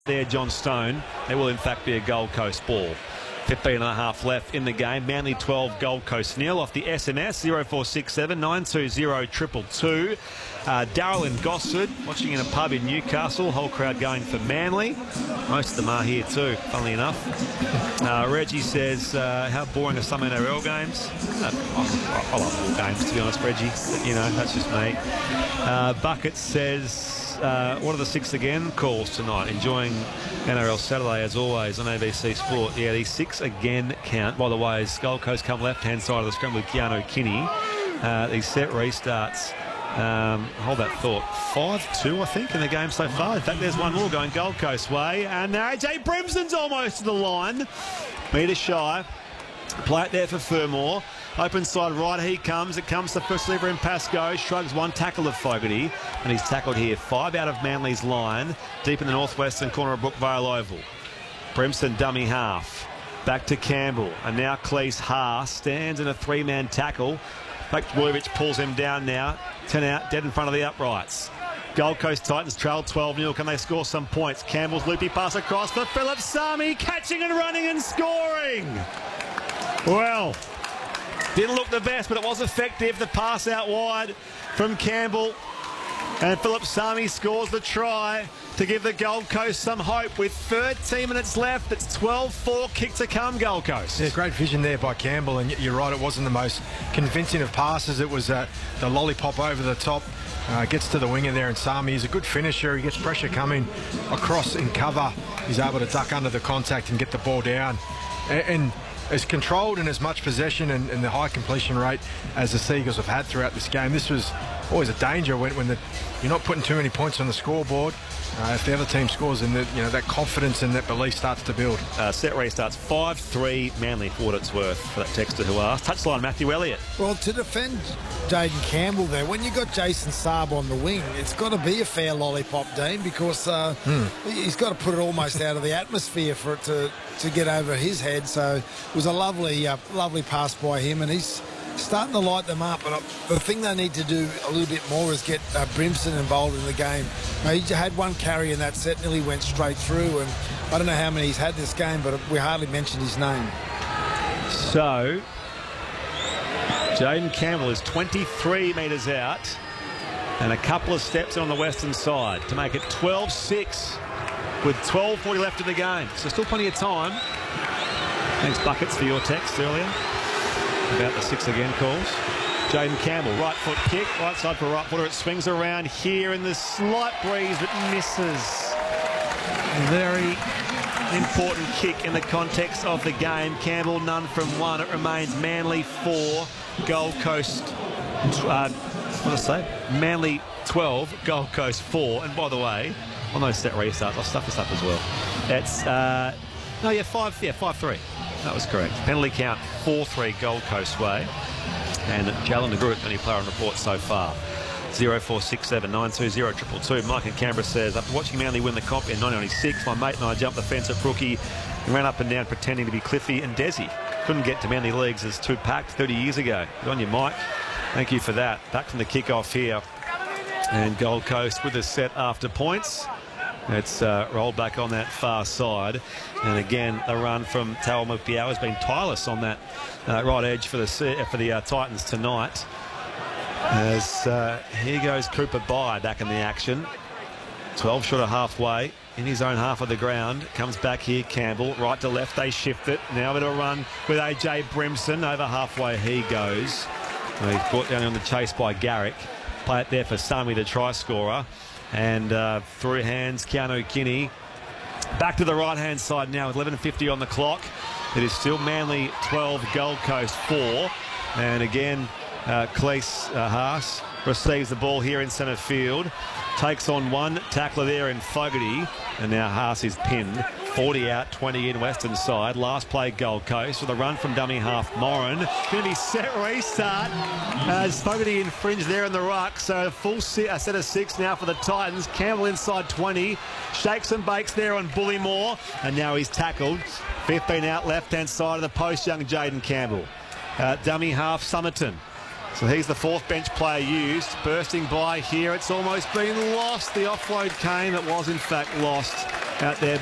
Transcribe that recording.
there, John Stone. It will in fact be a Gold Coast ball. 15.5 left in the game. Manly 12, Gold Coast nil. Off the SMS 0467 920 222. Darryl in Gosford watching in a pub in Newcastle. Whole crowd going for Manly. Most of them are here too, funnily enough. Reggie says, how boring are some NRL games? I love all games, to be honest, Reggie. But, you know, that's just me. Bucket says, what are the six again? Calls tonight. Enjoying NRL Saturday as always on ABC Sport. Yeah, these six again count. By the way, as Gold Coast come left-hand side of the scrum with Keanu Kinney. These set restarts. Hold that thought. 5-2, I think, in the game so far. In fact, there's one more going Gold Coast way. And AJ Brimson's almost to the line. Metre shy. Play it there for Fermor. Open side right, he comes. It comes to first lever in Pascoe. Shrugs one tackle of Fogarty. And he's tackled here. 5 out of Manly's line. Deep in the northwestern corner of Brookvale Oval. Brimson dummy half. Back to Campbell. And now Cleese Haas stands in a 3-man tackle. Vujovic pulls him down now. 10 out, dead in front of the uprights. Gold Coast Titans trail 12-0. Can they score some points? Campbell's loopy pass across for Philip Sami. Catching and running and scoring. Well, didn't look the best, but it was effective. The pass out wide from Campbell. And Philip Sami scores the try to give the Gold Coast some hope. With 13 minutes left, it's 12-4, kick to come, Gold Coast. Yeah, great vision there by Campbell, and you're right, it wasn't the most convincing of passes. It was the lollipop over the top. Gets to the winger there, and Sami is a good finisher. He gets pressure coming across in cover. He's able to duck under the contact and get the ball down. And as controlled and as much possession and the high completion rate as the Seagulls have had throughout this game, this was always a danger when you're not putting too many points on the scoreboard. If the other team scores, and that confidence and that belief starts to build. Set restarts 5-3 Manly for what it's worth for that texter who asked. Touchline Matthew Elliott. Well, to defend Jaden Campbell there, when you've got Jason Saab on the wing, it's got to be a fair lollipop, Dean, because he's got to put it almost out of the atmosphere for it to get over his head. So it was a lovely pass by him, and he's starting to light them up. And the thing they need to do a little bit more is get Brimson involved in the game. He had one carry in that set, nearly went straight through, and I don't know how many he's had this game, but we hardly mentioned his name. So Jaden Campbell is 23 metres out and a couple of steps on the western side to make it 12-6 with 12:40 left in the game. So still plenty of time. Thanks, Buckets, for your text earlier about the 6 again calls. Jaden Campbell, right foot kick, right side for right footer. It swings around here in the slight breeze but misses. Very important kick in the context of the game. Campbell none from one. It remains Manly 4, Gold Coast, what did I say? Manly 12, Gold Coast 4. And by the way, on those set restarts, I'll stuff this up as well. That's, 5-3. That was correct. Penalty count 4-3 Gold Coast way. And Jalen DeGroot, only player on report so far. 0467 920 222. Mike in Canberra says, after watching Manly win the comp in 1996, my mate and I jumped the fence at Brookie and ran up and down pretending to be Cliffy and Desi. Couldn't get to Manly leagues as two packed 30 years ago. Good on you, Mike. Thank you for that. Back from the kickoff here. And Gold Coast with a set after points. It's rolled back on that far side. And again, the run from Tawal Mukpiao has been tireless on that right edge for the Titans tonight. As here goes Cooper Bye back in the action. 12 short of halfway in his own half of the ground. Comes back here, Campbell. Right to left, they shift it. Now it'll run with AJ Brimson. Over halfway he goes. He's brought down on the chase by Garrick. Play it there for Sami, the try scorer. And through hands, Keanu Kinney. Back to the right-hand side now with 11:50 on the clock. It is still Manly 12, Gold Coast 4. And again, Cleese Haas receives the ball here in centre field. Takes on one tackler there in Fogarty. And now Haas is pinned. 40 out, 20 in western side. Last play Gold Coast with a run from dummy half Moran. Going to be set restart as Fogarty infringed there in the ruck. So a full set of 6 now for the Titans. Campbell inside 20. Shakes and bakes there on Bullymore. And now he's tackled. 15 out, left-hand side of the post, young Jaden Campbell. Dummy half Somerton. So he's the 4th bench player used. Bursting by here. It's almost been lost. The offload came. It was in fact lost. out there.